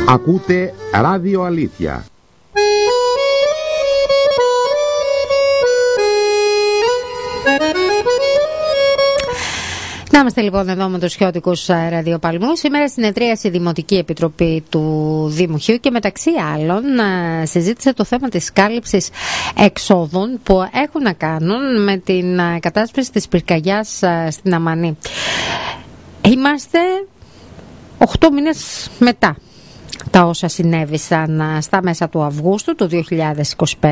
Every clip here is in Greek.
Ακούτε Ράδιο Αλήθεια. Να είμαστε λοιπόν εδώ με τους χιώτικους ραδιοπαλμούς. Σήμερα συνεδρίασε η Δημοτική Επιτροπή του Δήμου Χίου και μεταξύ άλλων συζήτησε το θέμα της κάλυψης εξόδων που έχουν να κάνουν με την κατάσπιση της πυρκαγιάς στην Αμανή. Είμαστε 8 μήνες μετά τα όσα συνέβησαν στα μέσα του Αυγούστου του 2025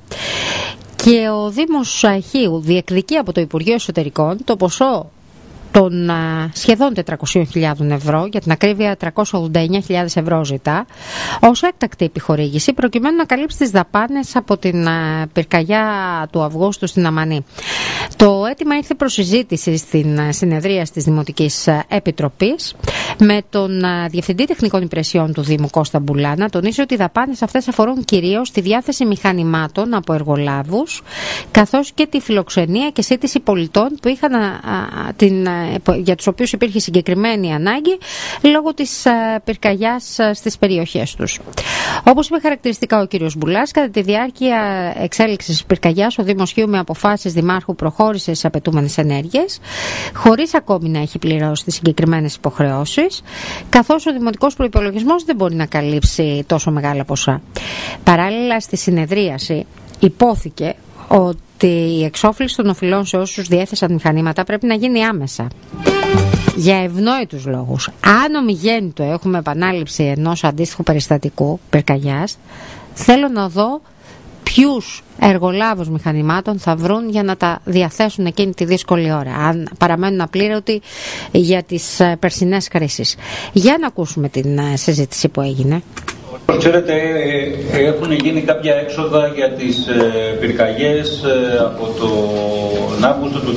και ο Δήμος Χίου διεκδικεί από το Υπουργείο Εσωτερικών το ποσό των σχεδόν 400.000 ευρώ, για την ακρίβεια 389.000 ευρώ ζητά, ως έκτακτη επιχορήγηση προκειμένου να καλύψει τις δαπάνες από την πυρκαγιά του Αυγούστου στην Αμανή. Το αίτημα ήρθε προς συζήτηση στην συνεδρία της Δημοτικής Επιτροπής με τον Διευθυντή Τεχνικών Υπηρεσιών του Δήμου Κώστα Μπουλάνα. Τονίζει ότι οι δαπάνες αυτές αφορούν κυρίως τη διάθεση μηχανημάτων από εργολάβους, καθώς και τη φιλοξενία και σύντηση πολιτών που είχαν για τους οποίους υπήρχε συγκεκριμένη ανάγκη λόγω της πυρκαγιάς στις περιοχές τους. Όπως είπε χαρακτηριστικά ο κύριος Μπουλάς, κατά τη διάρκεια εξέλιξης της πυρκαγιάς, ο Δήμος Χίου με αποφάσεις Δημάρχου προχώρησε στις απαιτούμενες ενέργειες, χωρίς ακόμη να έχει πληρώσει τις συγκεκριμένες υποχρεώσεις, καθώς ο δημοτικός προϋπολογισμός δεν μπορεί να καλύψει τόσο μεγάλα ποσά. Παράλληλα, στη συνεδρίαση υπόθηκε ότι η εξόφληση των οφειλών σε όσους διέθεσαν μηχανήματα πρέπει να γίνει άμεσα, για ευνόητους λόγους. Αν ομιγέννητο έχουμε επανάληψη ενός αντίστοιχου περιστατικού πυρκαγιάς, θέλω να δω ποιους εργολάβους μηχανημάτων θα βρουν για να τα διαθέσουν εκείνη τη δύσκολη ώρα, αν παραμένουν απλήρωτοι για τις περσινές κρίσεις. Για να ακούσουμε την συζήτηση που έγινε. Ξέρετε, έχουν γίνει κάποια έξοδα για τις πυρκαγιές από τον Αύγουστο του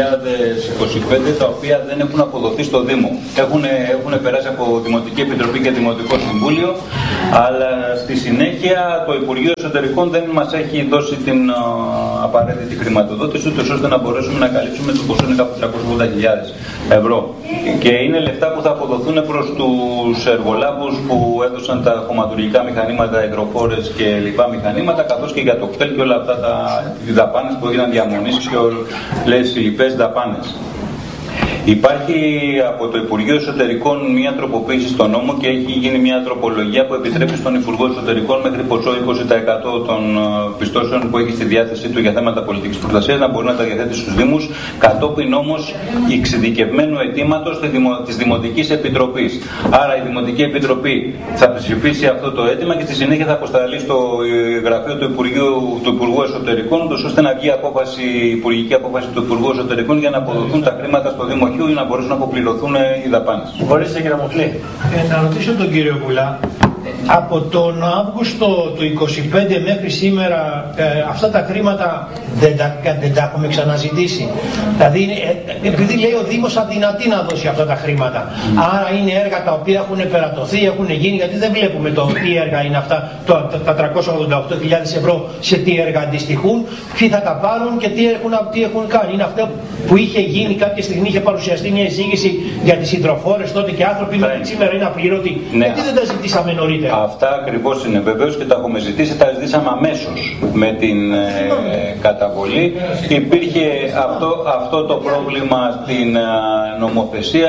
2025, τα οποία δεν έχουν αποδοθεί στο Δήμο. Έχουν περάσει από Δημοτική Επιτροπή και Δημοτικό Συμβούλιο, αλλά στη συνέχεια το Υπουργείο Εσωτερικών δεν μας έχει δώσει την απαραίτητη χρηματοδότηση, ώστε να μπορέσουμε να καλύψουμε το ποσό είναι κάπου 380.000 ευρώ. Και είναι λεφτά που θα αποδοθούν προς τους εργολάβους που έδωσαν τα χωματουργικά μηχανήματα, υδροφόρες και λοιπά μηχανήματα, καθώς και για το κτέλ και όλα αυτά οι δαπάνες που έγιναν διαμονής και όλες οι λοιπές δαπάνες. Υπάρχει από το Υπουργείο Εσωτερικών μια τροποποίηση στο νόμο και έχει γίνει μια τροπολογία που επιτρέπει στον Υπουργό Εσωτερικών μέχρι ποσό 20% των πιστώσεων που έχει στη διάθεσή του για θέματα πολιτικής προστασίας να μπορεί να τα διαθέτει στους Δήμους, κατόπιν όμως εξειδικευμένου αιτήματος της Δημοτικής Επιτροπής. Άρα η Δημοτική Επιτροπή θα ψηφίσει αυτό το αίτημα και στη συνέχεια θα αποσταλεί στο γραφείο του Υπουργού Εσωτερικών, ώστε να βγει υπουργική απόφαση του Υπουργού Εσωτερικών για να αποδοθούν τα χρήματα στο Δήμο Χίου για να μπορέσουν να αποπληρωθούν οι δαπάνες. Μπορείτε, κύριε Μοχλή. Να ρωτήσω τον κύριο Βουλά, από τον Αύγουστο του 2025 μέχρι σήμερα αυτά τα χρήματα δεν τα έχουμε ξαναζητήσει. Δηλαδή, επειδή λέει ο Δήμος αδυνατεί να δώσει αυτά τα χρήματα. Άρα είναι έργα τα οποία έχουν περατωθεί, έχουν γίνει, γιατί δεν βλέπουμε τι έργα είναι αυτά, τα 388.000 ευρώ σε τι έργα αντιστοιχούν, ποιοι θα τα πάρουν και τι έχουν κάνει. Είναι αυτό που είχε γίνει κάποια στιγμή, είχε παρουσιαστεί μια εισήγηση για τις υδροφόρες τότε και άνθρωποι σήμερα είναι απλήρωτοι. Ναι. Γιατί δεν τα ζητήσαμε νωρίτερα. Αυτά ακριβώς είναι, βεβαίως, και τα έχουμε ζητήσει, τα ζητήσαμε αμέσως με την καταβολή. Υπήρχε αυτό το πρόβλημα στην νομοθεσία.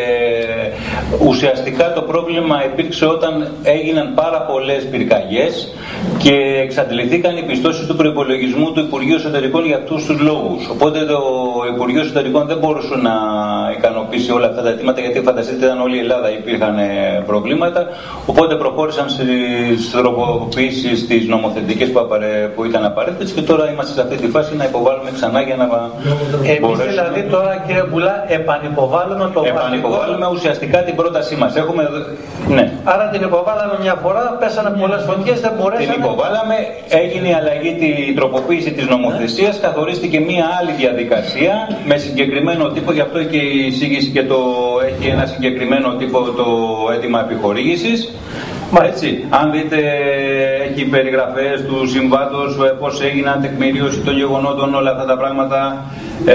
Ουσιαστικά το πρόβλημα υπήρξε όταν έγιναν πάρα πολλές πυρκαγιές και εξαντληθήκαν οι πιστώσεις του προϋπολογισμού του Υπουργείου Εσωτερικών για αυτούς τους λόγους. Οπότε το Υπουργείο Εσωτερικών δεν μπορούσε να ικανοποιήσει όλα αυτά τα αιτήματα, γιατί φανταστείτε ήταν όλη η Ελλάδα υπήρχαν προβλήματα. Οπότε προχώρησαν στις τροποποιήσεις τις νομοθετικές που ήταν απαραίτητες και τώρα είμαστε σε αυτή τη φάση να υποβάλουμε ξανά για να μπορέσουμε. Δηλαδή τώρα, κύριε Μπουλά, επανυποβάλλουμε ουσιαστικά την πρότασή μας. Ναι. Άρα την υποβάλαμε μια φορά, πέσανε πολλές φωτιές, δεν μπορέσαμε. Την υποβάλαμε, έγινε η αλλαγή, η τροποποίηση της νομοθεσίας, καθορίστηκε μια άλλη διαδικασία με συγκεκριμένο τύπο, γι' αυτό και η εισήγηση και έχει ένα συγκεκριμένο τύπο το αίτημα επιχορήγησης. Έτσι, αν δείτε, έχει περιγραφές του συμβάντος, πώς έγιναν, τεκμηρίωση των γεγονότων, όλα αυτά τα πράγματα,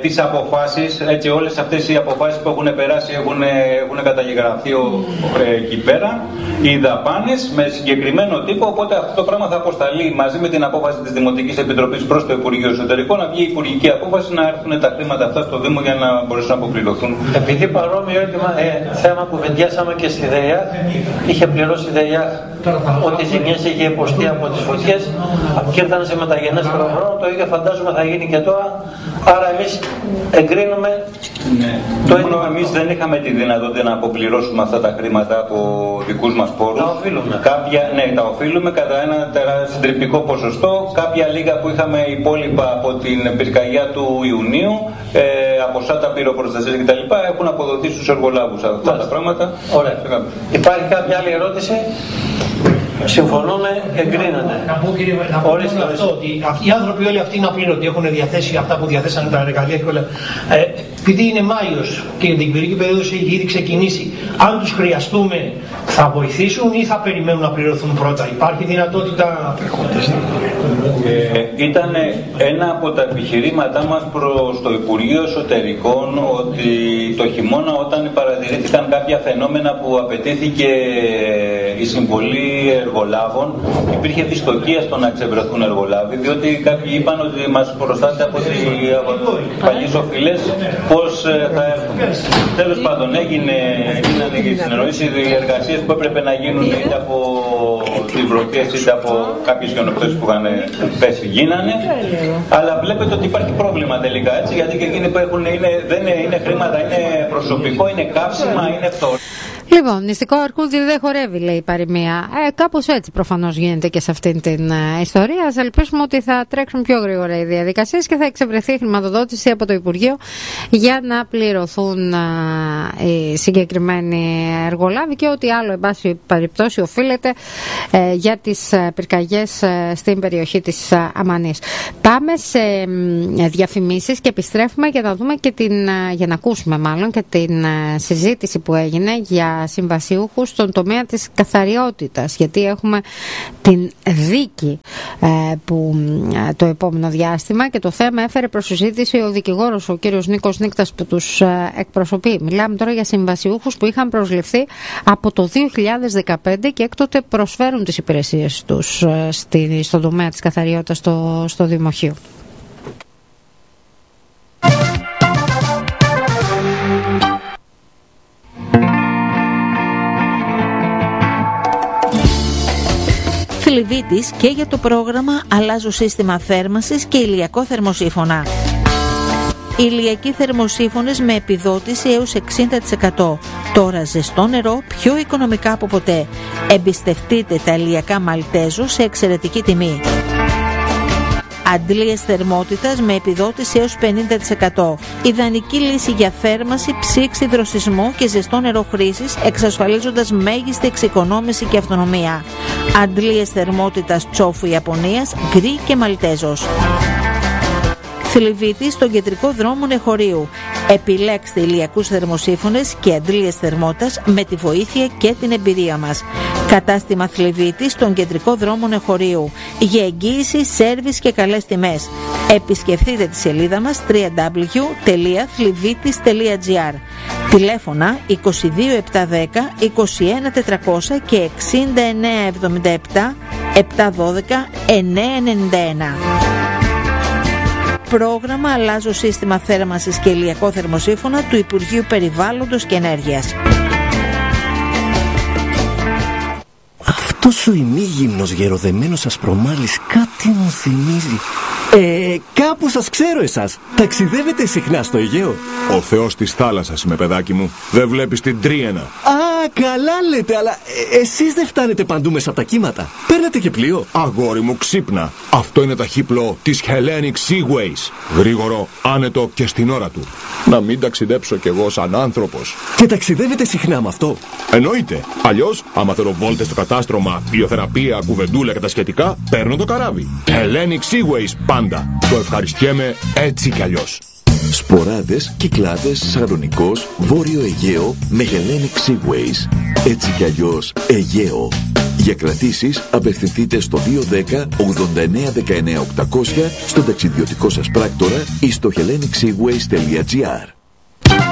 τις αποφάσεις, έτσι όλες αυτές οι αποφάσεις που έχουν περάσει έχουν καταγεγραφεί εκεί πέρα, οι δαπάνες με συγκεκριμένο τύπο, οπότε αυτό το πράγμα θα αποσταλεί μαζί με την απόφαση της Δημοτικής Επιτροπής προς το Υπουργείο Εσωτερικών, να βγει η υπουργική απόφαση να έρθουν τα χρήματα αυτά στο Δήμο για να μπορέσουν να αποπληρωθούν. Επειδή παρόμοιο θέμα που βεντιάσαμε και στη ΔΕΙΑ, είχε πληρώσει η ΔΕΙΑ ότι ζημιές είχε υποστεί από τις φωτιές και ήρθαν σε μεταγενέστερο χρόνο, το ίδιο φαντάζομαι θα γίνει και τώρα. Άρα εμείς εγκρίνουμε το ίδιο. Εμείς δεν είχαμε τη δυνατότητα να αποπληρώσουμε αυτά τα χρήματα από δικούς μας πόρους. Τα οφείλουμε. Τα οφείλουμε κατά ένα συντριπτικό ποσοστό. Κάποια λίγα που είχαμε υπόλοιπα από την πυρκαγιά του Ιουνίου, από σάτα πυροπροστασίας κτλ. Έχουν αποδοθεί στους εργολάβους αυτά τα πράγματα. Ωραία. Υπάρχει κάποια άλλη ερώτηση? Συμφωνούμε, εγκρίνεται. Να πω κύριε αυτό, ότι οι άνθρωποι όλοι αυτοί είναι απλήρωτοι, έχουν διαθέσει αυτά που διαθέσανε τα εργαλεία και όλα. Επειδή είναι Μάιος και η διοικητική περίοδος έχει ήδη ξεκινήσει, αν τους χρειαστούμε θα βοηθήσουν ή θα περιμένουν να πληρωθούν πρώτα? Υπάρχει δυνατότητα? Ήταν ένα από τα επιχειρήματά μας προς το Υπουργείο Εσωτερικών ότι το χειμώνα, όταν παρατηρήθηκαν κάποια φαινόμενα που απαιτήθηκε η συμβολή εργολάβων, υπήρχε δυστοκία στο να ξεβρεθούν εργολάβοι, διότι κάποιοι είπαν ότι μας προστάται από τις παλιές οφειλές πώς θα έρθουν. Τέλος πάντων, έγιναν οι συνεννοήσεις, οι εργασίες που έπρεπε να γίνουν είτε από τις βροχές είτε από κάποιες χιονοπτώσεις που είχαν πέσει γίνανε, αλλά βλέπετε ότι υπάρχει πρόβλημα τελικά, έτσι, γιατί και εκείνοι που έχουν δεν είναι χρήματα, είναι προσωπικό, είναι καύσιμα, είναι φτώχεια. Λοιπόν, νηστικό αρκούδι δεν χορεύει, λέει η παροιμία. Κάπως έτσι προφανώς γίνεται και σε αυτήν την ιστορία. Ας ελπίσουμε ότι θα τρέξουν πιο γρήγορα οι διαδικασίες και θα εξευρεθεί χρηματοδότηση από το Υπουργείο για να πληρωθούν οι συγκεκριμένοι εργολάβοι και ό,τι άλλο, εν πάση περιπτώσει, οφείλεται για τις πυρκαγιές στην περιοχή της Αμανής. Πάμε σε διαφημίσεις και επιστρέφουμε για να δούμε και για να ακούσουμε μάλλον και την συζήτηση που έγινε για συμβασιούχους στον τομέα της καθαριότητας, γιατί έχουμε την δίκη που το επόμενο διάστημα και το θέμα έφερε προς συζήτηση ο δικηγόρος, ο κύριος Νίκος Νίκτας, που τους εκπροσωπεί. Μιλάμε τώρα για συμβασιούχους που είχαν προσληφθεί από το 2015 και έκτοτε προσφέρουν τις υπηρεσίες τους στον τομέα της καθαριότητας στο Δημοχείο. Φιλιβίτης και για το πρόγραμμα «Αλλάζω σύστημα θέρμανσης και ηλιακό θερμοσύφωνα». Ηλιακοί θερμοσύφωνες με επιδότηση έως 60%. Τώρα ζεστό νερό πιο οικονομικά από ποτέ. Εμπιστευτείτε τα ηλιακά Μαλτέζο σε εξαιρετική τιμή. Αντλίες θερμότητας με επιδότηση έως 50%. Ιδανική λύση για θέρμανση, ψήξη, δροσισμό και ζεστό νερό χρήσης, εξασφαλίζοντας μέγιστη εξοικονόμηση και αυτονομία. Αντλίες θερμότητας Τσόφου Ιαπωνίας, γκρι και Μαλτέζος. Θλιβίτη στον κεντρικό δρόμο Νεχωρίου. Επιλέξτε ηλιακούς θερμοσύφωνες και αντλίες θερμότητας με τη βοήθεια και την εμπειρία μας. Κατάστημα Θλιβίτη στον κεντρικό δρόμο Νεχωρίου. Για εγγύηση, σέρβις και καλές τιμές. Επισκεφτείτε τη σελίδα μας www.thlivitis.gr. Τηλέφωνα 22710 21400 και 6977 712 991. Πρόγραμμα «Αλλάζω σύστημα θέρμανσης και ηλιακό θερμοσύφωνα» του Υπουργείου Περιβάλλοντος και Ενέργειας. Αυτός ο ημίγυμνος γεροδεμένος ασπρομάλης κάτι μου θυμίζει. Κάπου σας ξέρω εσάς. Ταξιδεύετε συχνά στο Αιγαίο? Ο θεός της θάλασσας είμαι, παιδάκι μου. Δεν βλέπεις την Τρίαινα? Α, καλά λέτε, αλλά εσείς δεν φτάνετε παντού μέσα από τα κύματα. Παίρνετε και πλοίο? Αγόρι μου, ξύπνα. Αυτό είναι ταχύπλο της Hellenic Seaways. Γρήγορο, άνετο και στην ώρα του. Να μην ταξιδέψω κι εγώ σαν άνθρωπος. Και ταξιδεύετε συχνά με αυτό? Εννοείται. Αλλιώς, άμα θέλω βόλτες στο κατάστρωμα, βιοθεραπεία, κουβεντούλα και τα σχετικά, παίρνω το καράβι. Hellenic Seaways πάντα. Το ευχαριστιέμαι έτσι κι αλλιώς. Σποράδες, Κυκλάδες, Σαλονικός, Βόρειο Αιγαίο με Hellenic Seaways. Έτσι κι αλλιώς Αιγαίο. Για κρατήσεις απευθυνθείτε στο 210 89 19 800, στον ταξιδιωτικό σας πράκτορα ή στο hellenicseaways.gr.